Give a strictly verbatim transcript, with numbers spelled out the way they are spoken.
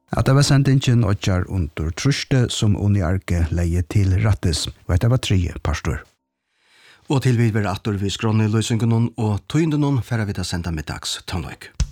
At det var sendingen åtjar under truste som Unni Arke leie til rattes, og at det var tre pastor. Og til vi vil atter vi skrånne i løsningen og tøyende noen, for vi da senda middags tannløk.